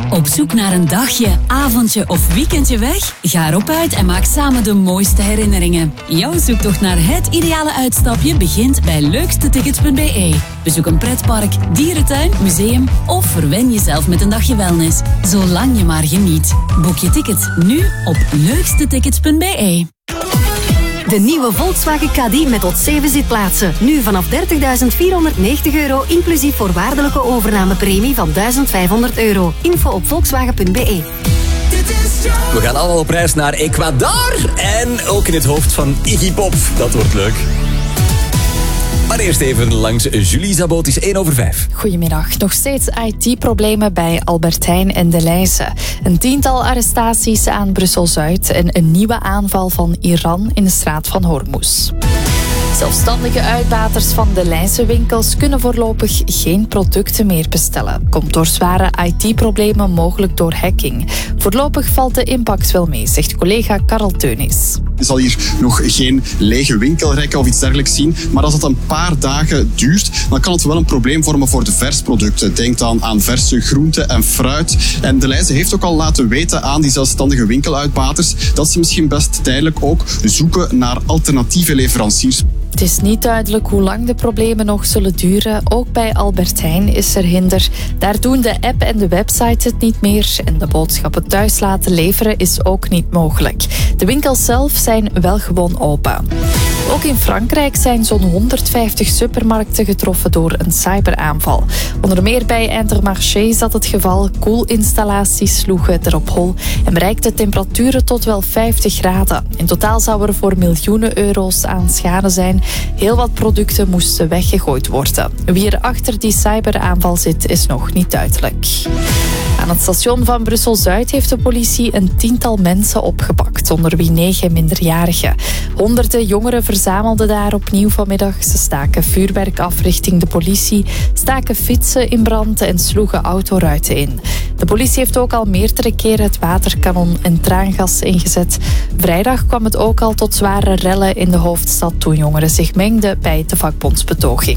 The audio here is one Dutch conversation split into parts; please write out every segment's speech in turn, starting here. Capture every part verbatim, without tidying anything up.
Op zoek naar een dagje, avondje of weekendje weg? Ga erop uit en maak samen de mooiste herinneringen. Jouw zoektocht naar het ideale uitstapje begint bij leukste tickets punt b e. Bezoek een pretpark, dierentuin, museum of verwen jezelf met een dagje wellness. Zolang je maar geniet. Boek je tickets nu op leukste tickets punt b e. De nieuwe Volkswagen Caddy met tot zeven zitplaatsen. Nu vanaf dertigduizend vierhonderdnegentig euro, inclusief voorwaardelijke overnamepremie van duizend vijfhonderd euro. Info op volkswagen punt b e. We gaan allemaal op reis naar Ecuador en ook in het hoofd van Iggy Pop. Dat wordt leuk. Maar eerst even langs Julie Zabot, het is één over vijf. Goedemiddag. Nog steeds I T-problemen bij Albert Heijn en De Leize. Een tiental arrestaties aan Brussel-Zuid en een nieuwe aanval van Iran in de straat van Hormuz. Zelfstandige uitbaters van De Leize-winkels kunnen voorlopig geen producten meer bestellen. Komt door zware I T-problemen, mogelijk door hacking. Voorlopig valt de impact wel mee, zegt collega Karel Teunis. Je zal hier nog geen lege winkelrekken of iets dergelijks zien, maar als het een paar dagen duurt, dan kan het wel een probleem vormen voor de versproducten. Denk dan aan verse groenten en fruit. En De Leize heeft ook al laten weten aan die zelfstandige winkeluitbaters dat ze misschien best tijdelijk ook zoeken naar alternatieve leveranciers. Het is niet duidelijk hoe lang de problemen nog zullen duren. Ook bij Albert Heijn is er hinder. Daar doen de app en de website het niet meer. En de boodschappen thuis laten leveren is ook niet mogelijk. De winkels zelf zijn wel gewoon open. Ook in Frankrijk zijn zo'n honderdvijftig supermarkten getroffen door een cyberaanval. Onder meer bij Intermarché is dat het geval. Koelinstallaties sloegen erop hol en bereikten temperaturen tot wel vijftig graden. In totaal zou er voor miljoenen euro's aan schade zijn. Heel wat producten moesten weggegooid worden. Wie er achter die cyberaanval zit, is nog niet duidelijk. Aan het station van Brussel-Zuid heeft de politie een tiental mensen opgepakt, onder wie negen minderjarigen. Honderden jongeren verzamelden daar opnieuw vanmiddag. Ze staken vuurwerk af richting de politie, staken fietsen in brand en sloegen autoruiten in. De politie heeft ook al meerdere keren het waterkanon en traangas ingezet. Vrijdag kwam het ook al tot zware rellen in de hoofdstad toen jongeren zich mengden bij de vakbondsbetoging.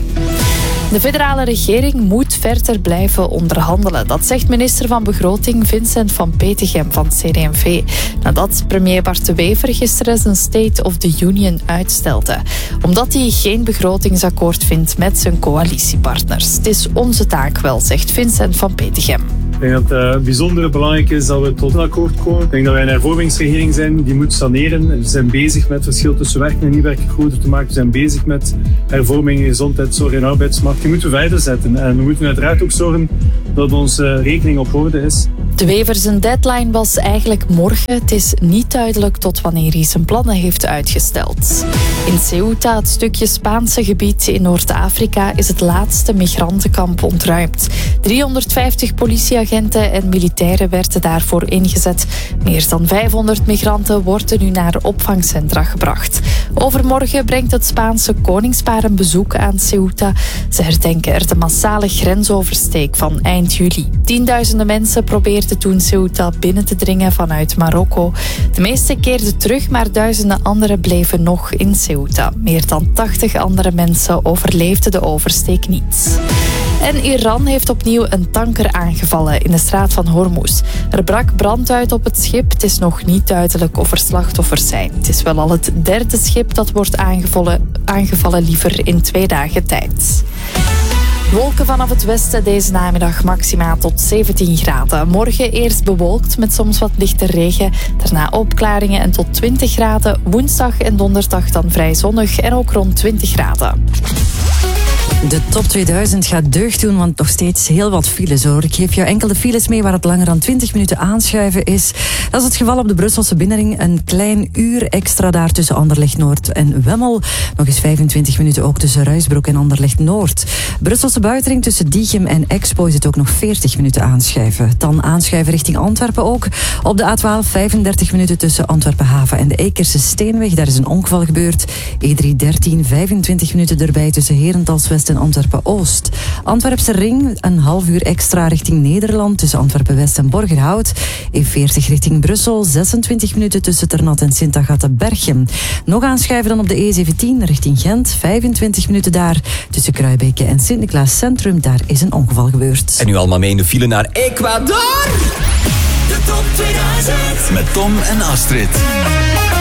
De federale regering moet verder blijven onderhandelen. Dat zegt minister van Begroting Vincent van Petegem van C D en V. Nadat premier Bart De Wever gisteren zijn State of the Union uitstelde. Omdat hij geen begrotingsakkoord vindt met zijn coalitiepartners. Het is onze taak wel, zegt Vincent van Petegem. Ik denk dat het uh, bijzonder belangrijk is dat we tot een akkoord komen. Ik denk dat wij een hervormingsregering zijn die moet saneren. We zijn bezig met het verschil tussen werken en niet werken groter te maken. We zijn bezig met hervorming in gezondheidszorg en arbeidsmarkt. Die moeten we verder zetten. En we moeten uiteraard ook zorgen dat onze rekening op orde is. De Wever zijn deadline was eigenlijk morgen. Het is niet duidelijk tot wanneer hij zijn plannen heeft uitgesteld. In Ceuta, het stukje Spaanse gebied in Noord-Afrika, is het laatste migrantenkamp ontruimd. driehonderdvijftig politieagenten en militairen werden daarvoor ingezet. Meer dan vijfhonderd migranten worden nu naar opvangcentra gebracht. Overmorgen brengt het Spaanse koningspaar een bezoek aan Ceuta. Ze herdenken er de massale grensoversteek van eind juli. Tienduizenden mensen probeerden toen Ceuta binnen te dringen vanuit Marokko. De meesten keerden terug, maar duizenden anderen bleven nog in Ceuta. Meer dan tachtig andere mensen overleefden de oversteek niet. En Iran heeft opnieuw een tanker aangevallen in de straat van Hormuz. Er brak brand uit op het schip. Het is nog niet duidelijk of er slachtoffers zijn. Het is wel al het derde schip dat wordt aangevallen, aangevallen liever in twee dagen tijd. Wolken vanaf het westen deze namiddag maximaal tot zeventien graden. Morgen eerst bewolkt met soms wat lichte regen. Daarna opklaringen en tot twintig graden. Woensdag en donderdag dan vrij zonnig en ook rond twintig graden. De top tweeduizend gaat deugd doen, want nog steeds heel wat files hoor. Ik geef jou enkele files mee waar het langer dan twintig minuten aanschuiven is. Dat is het geval op de Brusselse binnenring. Een klein uur extra daar tussen Anderlecht Noord en Wemmel. Nog eens vijfentwintig minuten ook tussen Ruisbroek en Anderlecht Noord. Brusselse buitenring tussen Diegem en Expo is het ook nog veertig minuten aanschuiven. Dan aanschuiven richting Antwerpen ook. Op de A twaalf vijfendertig minuten tussen Antwerpen Haven en de Ekerse Steenweg. Daar is een ongeval gebeurd. E drie dertien vijfentwintig minuten erbij tussen Herentals West en Antwerpen-Oost. Antwerpse ring, een half uur extra richting Nederland tussen Antwerpen-West en Borgerhout. E veertig richting Brussel, zesentwintig minuten tussen Ternat en Sint-Agatha-Berchem. Nog aanschuiven dan op de E zeventien richting Gent, vijfentwintig minuten daar tussen Kruibeke en Sint-Niklaas Centrum. Daar is een ongeval gebeurd. En nu allemaal mee in de file naar Ecuador! Met Tom en Astrid.